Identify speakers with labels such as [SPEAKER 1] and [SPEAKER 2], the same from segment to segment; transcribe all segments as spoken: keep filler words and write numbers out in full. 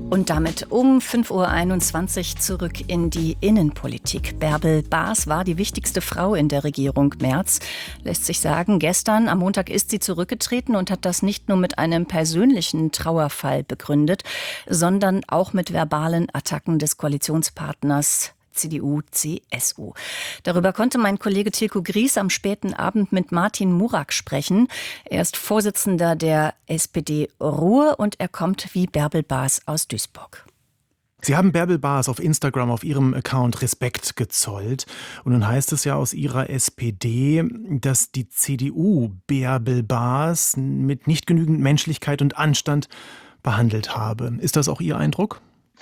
[SPEAKER 1] Und damit um fünf Uhr einundzwanzig zurück in die Innenpolitik. Bärbel Baas war die wichtigste Frau in der Regierung Merz. Lässt sich sagen, gestern am Montag ist sie zurückgetreten und hat das nicht nur mit einem persönlichen Trauerfall begründet, sondern auch mit verbalen Attacken des Koalitionspartners C D U C S U. Darüber konnte mein Kollege Tilko Gries am späten Abend mit Martin Murak sprechen. Er ist Vorsitzender der S P D Ruhr und er kommt wie Bärbel Baas aus Duisburg.
[SPEAKER 2] Sie haben Bärbel Baas auf Instagram auf ihrem Account Respekt gezollt. Und nun heißt es ja aus ihrer S P D, dass die C D U Bärbel Baas mit nicht genügend Menschlichkeit und Anstand behandelt habe. Ist das auch Ihr Eindruck?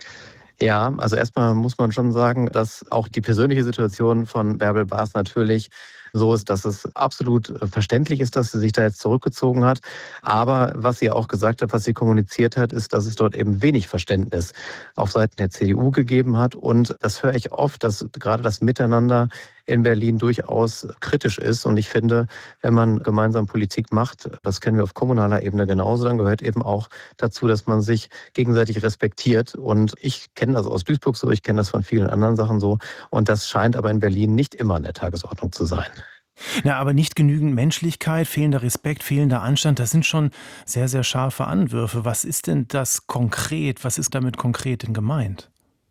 [SPEAKER 3] Ja, also erstmal muss man schon sagen, dass auch die persönliche Situation von Bärbel Baas natürlich so ist, dass es absolut verständlich ist, dass sie sich da jetzt zurückgezogen hat. Aber was sie auch gesagt hat, was sie kommuniziert hat, ist, dass es dort eben wenig Verständnis auf Seiten der C D U gegeben hat. Und das höre ich oft, dass gerade das Miteinander in Berlin durchaus kritisch ist. Und ich finde, wenn man gemeinsam Politik macht, das kennen wir auf kommunaler Ebene genauso, dann gehört eben auch dazu, dass man sich gegenseitig respektiert. Und ich kenne das aus Duisburg so, ich kenne das von vielen anderen Sachen so. Und das scheint aber in Berlin nicht immer an der Tagesordnung zu sein.
[SPEAKER 2] Ja, aber nicht genügend Menschlichkeit, fehlender Respekt, fehlender Anstand, das sind schon sehr, sehr scharfe Anwürfe. Was ist denn das konkret? Was ist damit konkret denn gemeint?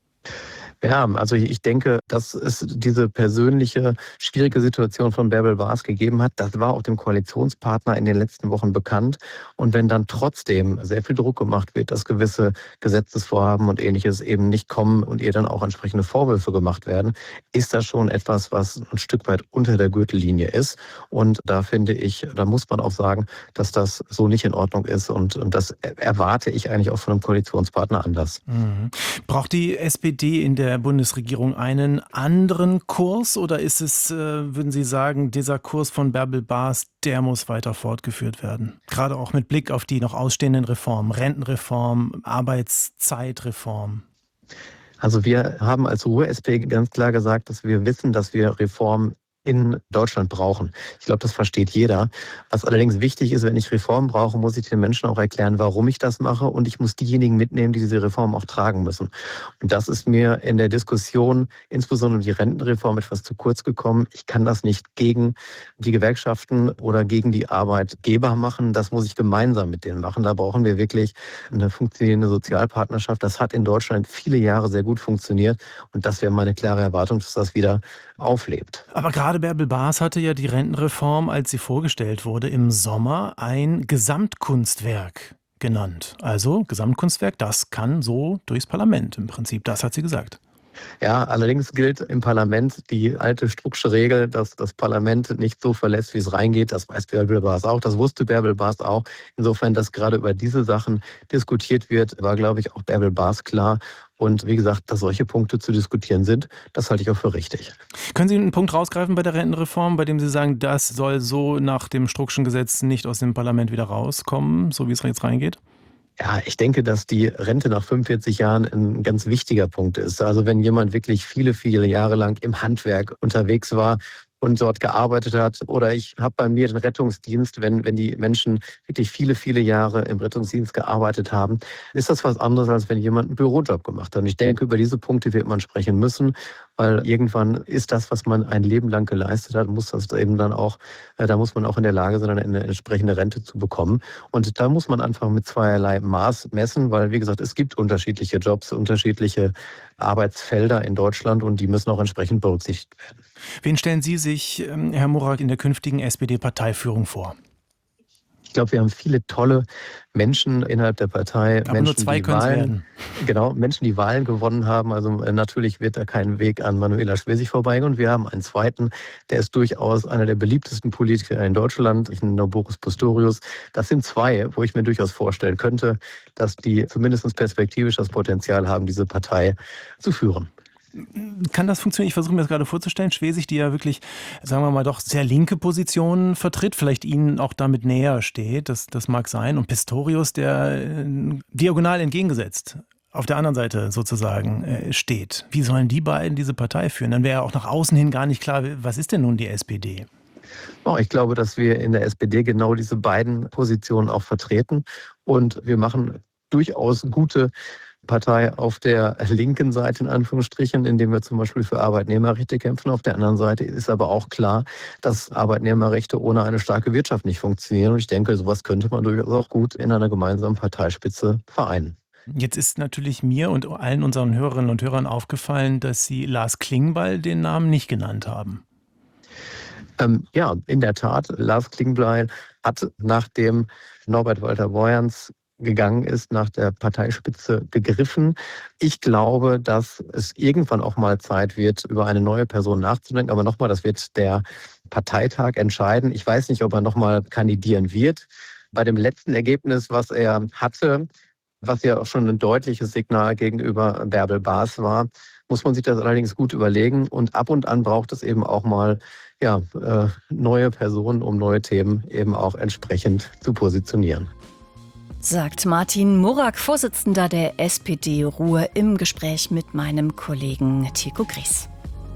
[SPEAKER 3] Ja, also ich denke, dass es diese persönliche, schwierige Situation von Bärbel Baas gegeben hat, das war auch dem Koalitionspartner in den letzten Wochen bekannt. Und wenn dann trotzdem sehr viel Druck gemacht wird, dass gewisse Gesetzesvorhaben und Ähnliches eben nicht kommen und ihr dann auch entsprechende Vorwürfe gemacht werden, ist das schon etwas, was ein Stück weit unter der Gürtellinie ist. Und da finde ich, da muss man auch sagen, dass das so nicht in Ordnung ist. Und, und das erwarte ich eigentlich auch von einem Koalitionspartner anders.
[SPEAKER 2] Mhm. Braucht die S P D in der Bundesregierung einen anderen Kurs oder ist es, äh, würden Sie sagen, dieser Kurs von Bärbel Baas, der muss weiter fortgeführt werden? Gerade auch mit Blick auf die noch ausstehenden Reformen, Rentenreform, Arbeitszeitreform.
[SPEAKER 3] Also wir haben als Ruhr-S P ganz klar gesagt, dass wir wissen, dass wir Reformen in Deutschland brauchen. Ich glaube, das versteht jeder. Was allerdings wichtig ist, wenn ich Reformen brauche, muss ich den Menschen auch erklären, warum ich das mache und ich muss diejenigen mitnehmen, die diese Reformen auch tragen müssen. Und das ist mir in der Diskussion, insbesondere um die Rentenreform, etwas zu kurz gekommen. Ich kann das nicht gegen die Gewerkschaften oder gegen die Arbeitgeber machen. Das muss ich gemeinsam mit denen machen. Da brauchen wir wirklich eine funktionierende Sozialpartnerschaft. Das hat in Deutschland viele Jahre sehr gut funktioniert und das wäre meine klare Erwartung, dass das wieder auflebt.
[SPEAKER 2] Aber gerade Bärbel Baas hatte ja die Rentenreform, als sie vorgestellt wurde, im Sommer ein Gesamtkunstwerk genannt. Also Gesamtkunstwerk, das kann so durchs Parlament im Prinzip. Das hat sie gesagt.
[SPEAKER 3] Ja, allerdings gilt im Parlament die alte Strucksche Regel, dass das Parlament nicht so verlässt, wie es reingeht. Das weiß Bärbel Baas auch, das wusste Bärbel Baas auch. Insofern, dass gerade über diese Sachen diskutiert wird, war, glaube ich, auch Bärbel Baas klar. Und wie gesagt, dass solche Punkte zu diskutieren sind, das halte ich auch für richtig.
[SPEAKER 2] Können Sie einen Punkt rausgreifen bei der Rentenreform, bei dem Sie sagen, das soll so nach dem Struckschen Gesetz nicht aus dem Parlament wieder rauskommen, so wie es jetzt reingeht?
[SPEAKER 3] Ja, ich denke, dass die Rente nach fünfundvierzig Jahren ein ganz wichtiger Punkt ist. Also wenn jemand wirklich viele, viele Jahre lang im Handwerk unterwegs war und dort gearbeitet hat. Oder ich habe bei mir den Rettungsdienst, wenn, wenn die Menschen wirklich viele, viele Jahre im Rettungsdienst gearbeitet haben, ist das was anderes, als wenn jemand einen Bürojob gemacht hat. Und ich denke, über diese Punkte wird man sprechen müssen, weil irgendwann ist das, was man ein Leben lang geleistet hat, muss das eben dann auch, da muss man auch in der Lage sein, eine entsprechende Rente zu bekommen. Und da muss man einfach mit zweierlei Maß messen, weil, wie gesagt, es gibt unterschiedliche Jobs, unterschiedliche Arbeitsfelder in Deutschland und die müssen auch entsprechend berücksichtigt werden.
[SPEAKER 2] Wen stellen Sie sich, Herr Murak, in der künftigen S P D-Parteiführung vor?
[SPEAKER 3] Ich glaube, wir haben viele tolle Menschen innerhalb der Partei.
[SPEAKER 2] Aber
[SPEAKER 3] Menschen,
[SPEAKER 2] nur zwei können es werden.
[SPEAKER 3] Genau, Menschen, die Wahlen gewonnen haben. Also natürlich wird da kein Weg an Manuela Schwesig vorbeigehen. Und wir haben einen zweiten, der ist durchaus einer der beliebtesten Politiker in Deutschland. Ich nenne Boris Pistorius. Das sind zwei, wo ich mir durchaus vorstellen könnte, dass die zumindest perspektivisch das Potenzial haben, diese Partei zu führen.
[SPEAKER 2] Kann das funktionieren? Ich versuche mir das gerade vorzustellen. Schwesig, die ja wirklich, sagen wir mal, doch sehr linke Positionen vertritt, vielleicht Ihnen auch damit näher steht, das, das mag sein. Und Pistorius, der äh, diagonal entgegengesetzt auf der anderen Seite sozusagen äh, steht. Wie sollen die beiden diese Partei führen? Dann wäre ja auch nach außen hin gar nicht klar, was ist denn nun die S P D?
[SPEAKER 3] Oh, ich glaube, dass wir in der S P D genau diese beiden Positionen auch vertreten. Und wir machen durchaus gute Partei auf der linken Seite, in Anführungsstrichen, indem wir zum Beispiel für Arbeitnehmerrechte kämpfen. Auf der anderen Seite ist aber auch klar, dass Arbeitnehmerrechte ohne eine starke Wirtschaft nicht funktionieren. Und ich denke, sowas könnte man durchaus auch gut in einer gemeinsamen Parteispitze vereinen.
[SPEAKER 2] Jetzt ist natürlich mir und allen unseren Hörerinnen und Hörern aufgefallen, dass Sie Lars Klingbeil den Namen nicht genannt haben.
[SPEAKER 3] Ähm, ja, in der Tat, Lars Klingbeil hat, nachdem Norbert Walter-Borjans gegangen ist, nach der Parteispitze gegriffen. Ich glaube, dass es irgendwann auch mal Zeit wird, über eine neue Person nachzudenken. Aber nochmal, das wird der Parteitag entscheiden. Ich weiß nicht, ob er nochmal kandidieren wird. Bei dem letzten Ergebnis, was er hatte, was ja auch schon ein deutliches Signal gegenüber Bärbel Baas war, muss man sich das allerdings gut überlegen. Und ab und an braucht es eben auch mal ja, äh, neue Personen, um neue Themen eben auch entsprechend zu positionieren.
[SPEAKER 1] Sagt Martin Murak, Vorsitzender der S P D Ruhr, im Gespräch mit meinem Kollegen Tilko Gries.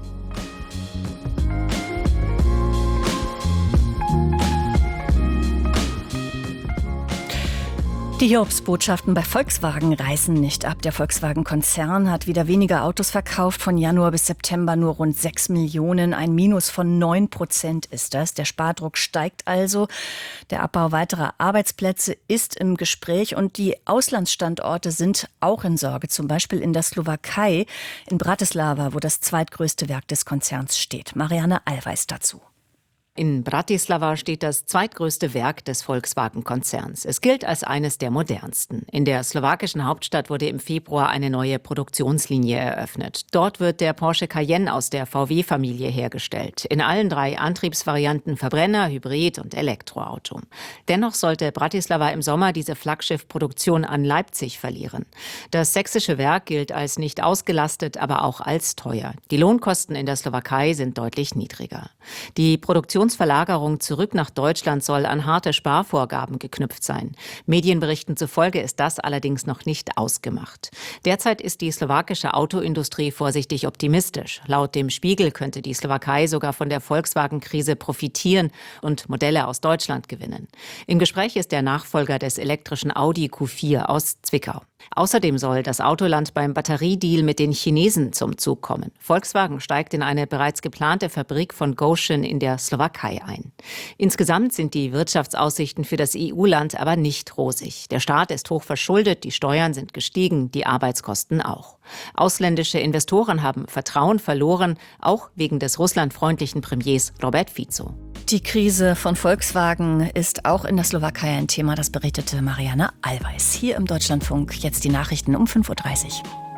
[SPEAKER 1] Die Hiobsbotschaften bei Volkswagen reißen nicht ab. Der Volkswagen-Konzern hat wieder weniger Autos verkauft. Von Januar bis September nur rund sechs Millionen. Ein Minus von neun Prozent ist das. Der Spardruck steigt also. Der Abbau weiterer Arbeitsplätze ist im Gespräch. Und die Auslandsstandorte sind auch in Sorge. Zum Beispiel in der Slowakei, in Bratislava, wo das zweitgrößte Werk des Konzerns steht. Marianne Allweis dazu.
[SPEAKER 4] In Bratislava steht das zweitgrößte Werk des Volkswagen-Konzerns. Es gilt als eines der modernsten. In der slowakischen Hauptstadt wurde im Februar eine neue Produktionslinie eröffnet. Dort wird der Porsche Cayenne aus der V W-Familie hergestellt. In allen drei Antriebsvarianten Verbrenner, Hybrid und Elektroauto. Dennoch sollte Bratislava im Sommer diese Flaggschiffproduktion an Leipzig verlieren. Das sächsische Werk gilt als nicht ausgelastet, aber auch als teuer. Die Lohnkosten in der Slowakei sind deutlich niedriger. Die Produktion Verlagerung zurück nach Deutschland soll an harte Sparvorgaben geknüpft sein. Medienberichten zufolge ist das allerdings noch nicht ausgemacht. Derzeit ist die slowakische Autoindustrie vorsichtig optimistisch. Laut dem Spiegel könnte die Slowakei sogar von der Volkswagen-Krise profitieren und Modelle aus Deutschland gewinnen. Im Gespräch ist der Nachfolger des elektrischen Audi Q vier aus Zwickau. Außerdem soll das Autoland beim Batteriedeal mit den Chinesen zum Zug kommen. Volkswagen steigt in eine bereits geplante Fabrik von Gotion in der Slowakei ein. Insgesamt sind die Wirtschaftsaussichten für das E U-Land aber nicht rosig. Der Staat ist hoch verschuldet, die Steuern sind gestiegen, die Arbeitskosten auch. Ausländische Investoren haben Vertrauen verloren, auch wegen des russlandfreundlichen Premiers Robert Fico.
[SPEAKER 1] Die Krise von Volkswagen ist auch in der Slowakei ein Thema, das berichtete Marianne Allweis. Hier im Deutschlandfunk jetzt die Nachrichten um fünf Uhr dreißig.